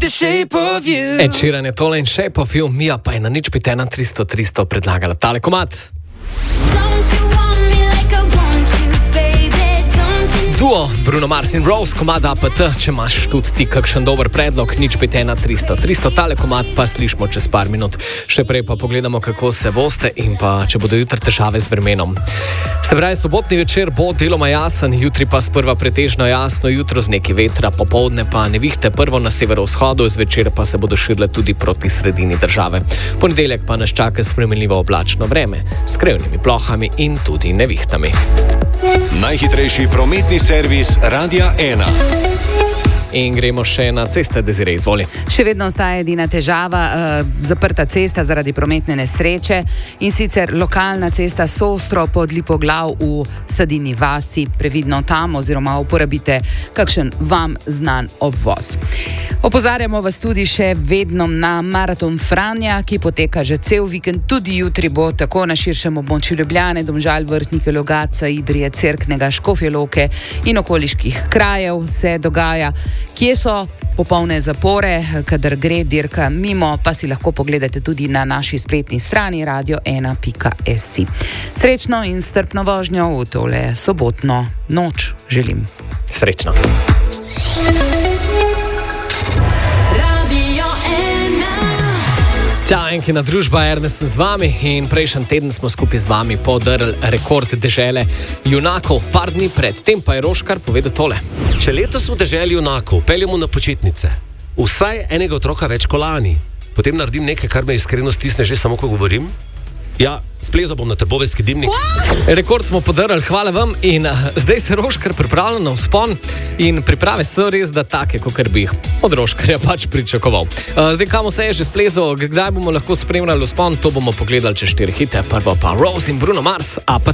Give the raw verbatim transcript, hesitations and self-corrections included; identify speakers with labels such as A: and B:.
A: the shape of you.
B: Ed Sheeran je tole in Shape of You, Mia pa je na nič pet ena tristo tristo predlagala tale komad. Duo Bruno Mars in Rose, komad A P T, če imaš tudi ti kakšen dober predlog, nič pet ena tristo tristo, tale komad pa slišimo čez par minut. Še prej pa pogledamo, kako se boste in pa če bodo jutri težave z vremenom. Se pravi, sobotni večer bo deloma jasen, jutri pa sprva pretežno jasno, jutro z nekaj vetra, popoldne pa nevihte prvo na severovzhodu, zvečer pa se bodo širile tudi proti sredini države. Ponedeljek pa nas čaka spremenljivo oblačno vreme, s krevnimi plohami in tudi nevihtami.
C: Najhitrejši prometni servis Radia ena.
B: In gremo še na ceste, Desiree, izvoli.
D: Še vedno ostaja edina težava, eh, zaprta cesta zaradi prometne nesreče in sicer lokalna cesta Sostro pod Lipoglav v Sadini vasi. Previdno tam oziroma uporabite kakšen vam znan obvoz. Opozarjamo vas tudi še vedno na maraton Franja, ki poteka že cel vikend, tudi jutri bo tako na širšem območju Ljubljane, Domžal, Vrhnike, Logatca, Idrije, Cerknega, Škofje Loke in okoliških krajev se dogaja. Kje so popolne zapore, kadar gre dirka mimo, pa si lahko pogledate tudi na naši spletni strani radio ena pika si. Srečno in strpno vožnjo v tole sobotno noč želim.
B: Srečno. Čau, enkina družba, Ernest sem z vami in prejšnji teden smo skupaj z vami podrli rekord dežele junakov. Par dni pred tem pa je Roškar povedal tole.
E: Če letos v deželi junakov peljemo na počitnice, vsaj enega otroka več kot lani, potem naredim nekaj, kar me iskreno stisne že samo, ko govorim. Ja, splezal bom na Trboveljski dimnik.
B: Rekord smo podrli, hvala vam in uh, zdaj se Roškar pripravlja na vzpon in priprave so res da take, kakor bi jih od Roškarja pač pričakoval. Uh, zdaj, kamo se je že splezal, kdaj bomo lahko spremljali vzpon, to bomo pogledali čez štiri hite, prvo pa Rose in Bruno Mars, a pa